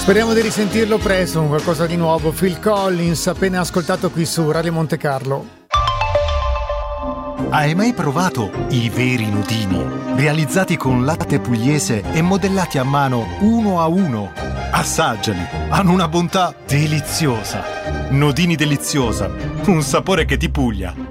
Speriamo di risentirlo presto con qualcosa di nuovo. Phil Collins, appena ascoltato qui su Radio Monte Carlo. Hai mai provato i veri nudini? Realizzati con latte pugliese e modellati a mano uno a uno. Assaggiali, hanno una bontà deliziosa. Nodini deliziosa, un sapore che ti puglia.